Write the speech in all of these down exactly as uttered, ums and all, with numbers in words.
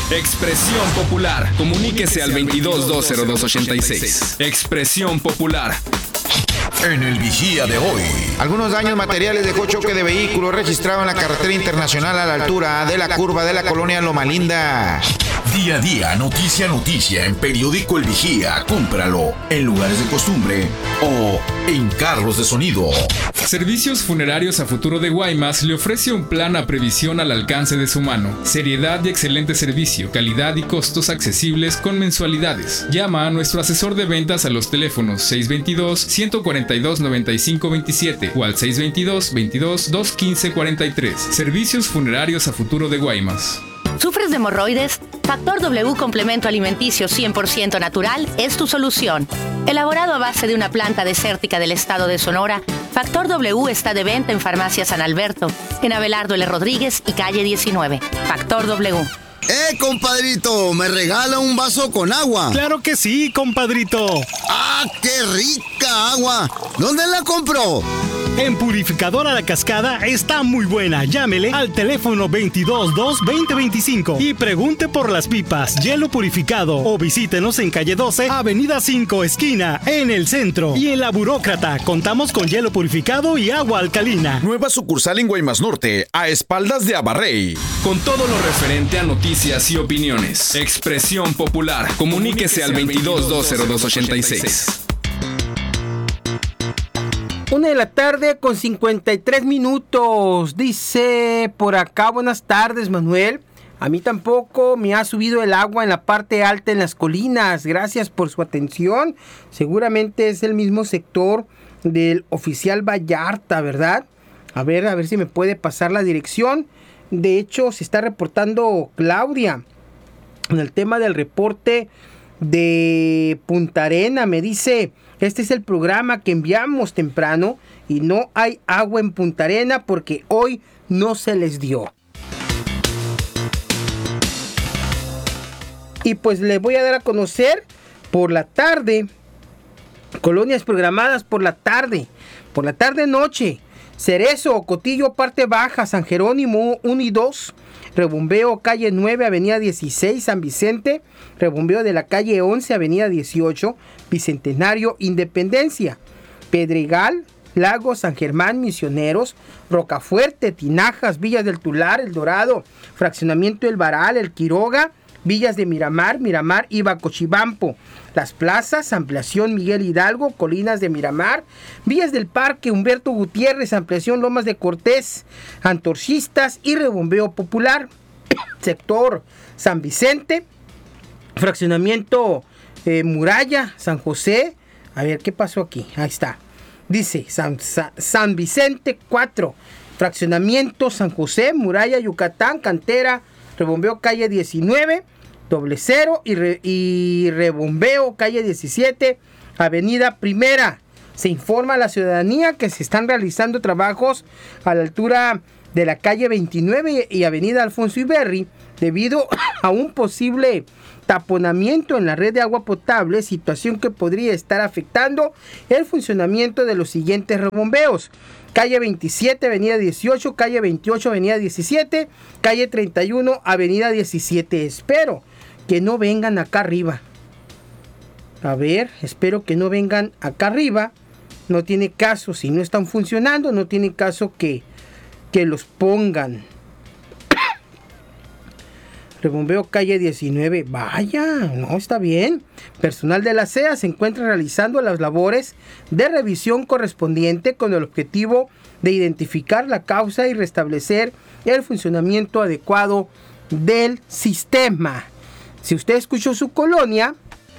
Expresión Popular. Comuníquese al veintidós dos cero dos ochenta y seis. Expresión Popular. En el Vigía de hoy. Algunos daños materiales dejó choque de vehículo registrado en la carretera internacional a la altura de la curva de la colonia Loma Linda. Día a día, noticia a noticia en Periódico El Vigía. Cómpralo en lugares de costumbre o en carros de sonido. Servicios Funerarios a Futuro de Guaymas le ofrece un plan a previsión al alcance de su mano. Seriedad y excelente servicio, calidad y costos accesibles con mensualidades. Llama a nuestro asesor de ventas a los teléfonos seis dos dos, uno cuatro dos, nueve cinco dos siete o al seis dos dos, veintidós, dos quince cuarenta y tres. Servicios Funerarios a Futuro de Guaymas. ¿Sufres de hemorroides? Factor W Complemento Alimenticio cien por ciento natural es tu solución. Elaborado a base de una planta desértica del estado de Sonora, Factor W está de venta en Farmacia San Alberto, en Abelardo L. Rodríguez y calle diecinueve. Factor W. ¡Eh, compadrito! ¿Me regala un vaso con agua? ¡Claro que sí, compadrito! ¡Ah, qué rica agua! ¿Dónde la compró? En Purificadora La Cascada está muy buena. Llámele al teléfono veintidós dos, veinte veinticinco y pregunte por las pipas, hielo purificado o visítenos en calle doce, avenida cinco, esquina, en el centro. Y en La Burócrata contamos con hielo purificado y agua alcalina. Nueva sucursal en Guaymas Norte, a espaldas de Abarrey. Con todo lo referente a noticias y opiniones. Expresión Popular. Comuníquese al veintidós dos cero dos ochenta y seis. Una de la tarde con cincuenta y tres minutos. Dice por acá, buenas tardes, Manuel. A mí tampoco me ha subido el agua en la parte alta en las colinas. Gracias por su atención. Seguramente es el mismo sector del Oficial Vallarta, ¿verdad? A ver, a ver si me puede pasar la dirección. De hecho, se está reportando Claudia en el tema del reporte de Punta Arena. Me dice, este es el programa que enviamos temprano y no hay agua en Punta Arena porque hoy no se les dio. Y pues le voy a dar a conocer por la tarde, colonias programadas por la tarde, por la tarde noche. Cerezo, Cotillo, parte baja, San Jerónimo uno y dos, Rebombeo, calle nueve, avenida dieciséis, San Vicente, Rebombeo de la calle once, avenida dieciocho, Bicentenario, Independencia, Pedregal, Lago, San Germán, Misioneros, Rocafuerte, Tinajas, Villas del Tular, El Dorado, Fraccionamiento El Varal, El Quiroga, Villas de Miramar, Miramar y Bacochibampo. Las plazas, ampliación Miguel Hidalgo, Colinas de Miramar, Villas del Parque, Humberto Gutiérrez, ampliación Lomas de Cortés, Antorchistas y Rebombeo Popular. Sector San Vicente, fraccionamiento eh, Muralla, San José. A ver, ¿qué pasó aquí? Ahí está. Dice San, San, San Vicente cuatro, fraccionamiento San José, Muralla, Yucatán, Cantera, Rebombeo calle diecinueve, doble cero y, re, y Rebombeo calle diecisiete, avenida Primera. Se informa a la ciudadanía que se están realizando trabajos a la altura de la calle veintinueve y avenida Alfonso Iberri debido a un posible taponamiento en la red de agua potable, situación que podría estar afectando el funcionamiento de los siguientes rebombeos: calle veintisiete, avenida dieciocho, calle veintiocho, avenida diecisiete, calle treinta y uno, avenida diecisiete. Espero que no vengan acá arriba. A ver, espero que no vengan acá arriba. No tiene caso, si no están funcionando, no tiene caso que, que los pongan. Rebombeo calle diecinueve, vaya, no, está bien. Personal de la C E A se encuentra realizando las labores de revisión correspondiente con el objetivo de identificar la causa y restablecer el funcionamiento adecuado del sistema. Si usted escuchó su colonia,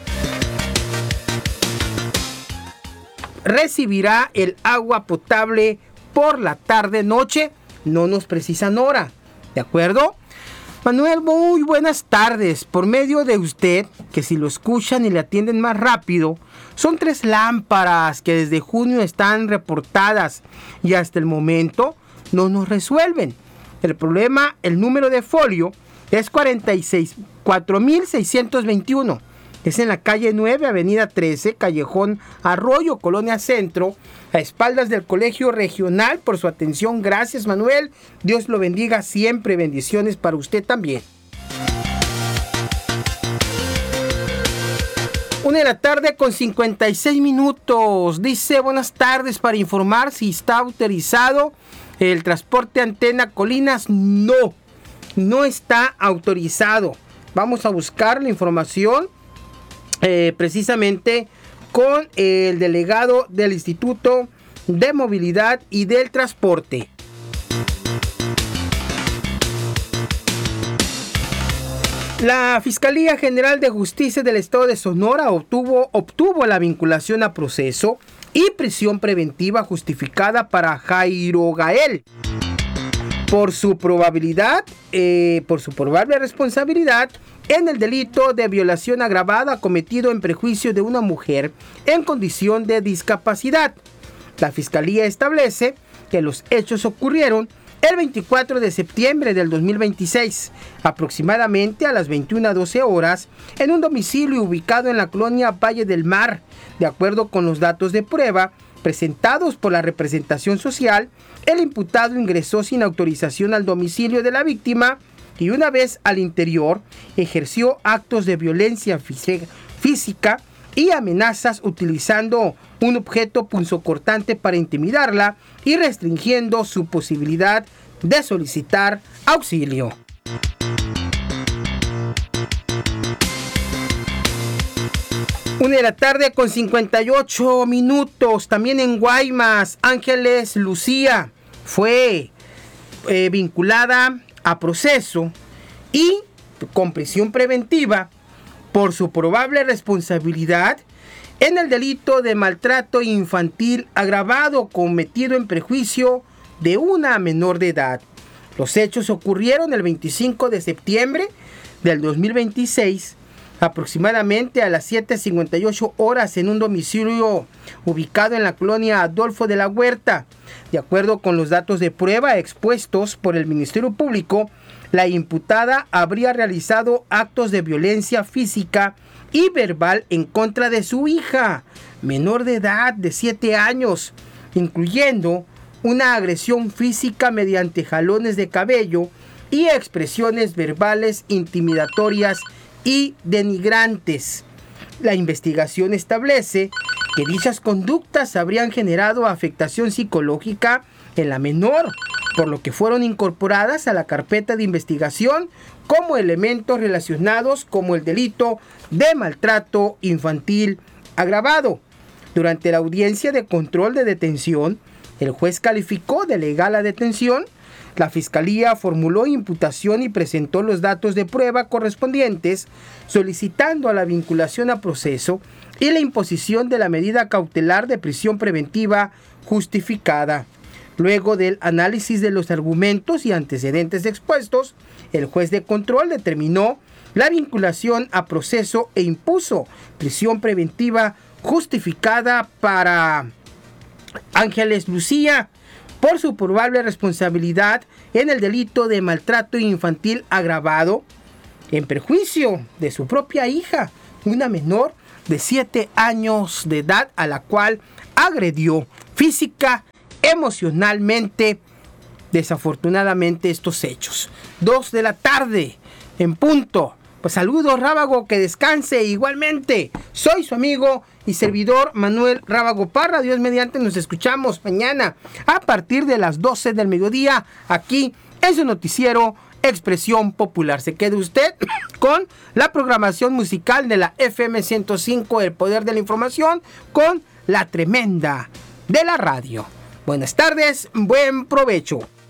recibirá el agua potable por la tarde-noche, no nos precisan hora, ¿de acuerdo? Manuel, muy buenas tardes. Por medio de usted, que si lo escuchan y le atienden más rápido, son tres lámparas que desde junio están reportadas y hasta el momento no nos resuelven. El problema, el número de folio es cuatro mil seiscientos veintiuno. Es en la calle nueve, avenida trece, Callejón Arroyo, Colonia Centro, a espaldas del Colegio Regional. Por su atención, gracias, Manuel. Dios lo bendiga siempre. Bendiciones para usted también. Una de la tarde con cincuenta y seis minutos. Dice, buenas tardes, para informar si está autorizado el transporte Antena Colinas. No, no está autorizado. Vamos a buscar la información eh, precisamente con el delegado del Instituto de Movilidad y del Transporte. La Fiscalía General de Justicia del Estado de Sonora obtuvo, obtuvo la vinculación a proceso y prisión preventiva justificada para Jairo Gael por su probabilidad, eh, por su probable responsabilidad en el delito de violación agravada cometido en perjuicio de una mujer en condición de discapacidad. La Fiscalía establece que los hechos ocurrieron el veinticuatro de septiembre del dos mil veintiséis, aproximadamente a las veintiuna doce horas, en un domicilio ubicado en la colonia Valle del Mar. De acuerdo con los datos de prueba presentados por la representación social, el imputado ingresó sin autorización al domicilio de la víctima y una vez al interior ejerció actos de violencia física y amenazas utilizando un objeto punzocortante para intimidarla y restringiendo su posibilidad de solicitar auxilio. Una de la tarde con cincuenta y ocho minutos. También en Guaymas, Ángeles Lucía fue eh, vinculada a proceso y con prisión preventiva por su probable responsabilidad en el delito de maltrato infantil agravado cometido en perjuicio de una menor de edad. Los hechos ocurrieron el veinticinco de septiembre del dos mil veintiséis, aproximadamente a las siete cincuenta y ocho horas en un domicilio ubicado en la colonia Adolfo de la Huerta. De acuerdo con los datos de prueba expuestos por el Ministerio Público, la imputada habría realizado actos de violencia física y verbal en contra de su hija, menor de edad de siete años, incluyendo una agresión física mediante jalones de cabello y expresiones verbales intimidatorias y denigrantes. La investigación establece que dichas conductas habrían generado afectación psicológica en la menor, por lo que fueron incorporadas a la carpeta de investigación como elementos relacionados como el delito de maltrato infantil agravado. Durante la audiencia de control de detención, el juez calificó de legal la detención. La Fiscalía formuló imputación y presentó los datos de prueba correspondientes, solicitando a la vinculación a proceso y la imposición de la medida cautelar de prisión preventiva justificada. Luego del análisis de los argumentos y antecedentes expuestos, el juez de control determinó la vinculación a proceso e impuso prisión preventiva justificada para Ángeles Lucía por su probable responsabilidad en el delito de maltrato infantil agravado en perjuicio de su propia hija, una menor de siete años de edad a la cual agredió física, emocionalmente, desafortunadamente, estos hechos. Dos de la tarde, en punto. Pues saludos, Rábago, que descanse igualmente. Soy su amigo y servidor Manuel Rábago Parra. Dios mediante, nos escuchamos mañana a partir de las doce del mediodía aquí en su noticiero Expresión Popular. Se quede usted con la programación musical de la F M ciento cinco, El Poder de la Información, con la tremenda de la radio. Buenas tardes, buen provecho.